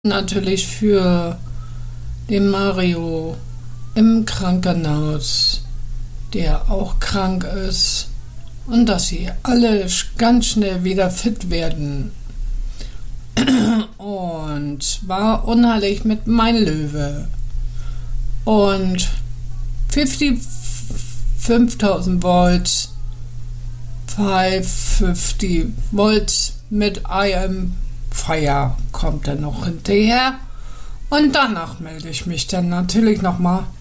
natürlich für den Mario im Krankenhaus, der auch krank ist, und dass sie alle ganz schnell wieder fit werden. Und war unheilig mit Mein Löwe. Und 5000 Volt, 550 Volt mit I Am Fire kommt dann noch hinterher. Und danach melde ich mich dann natürlich nochmal.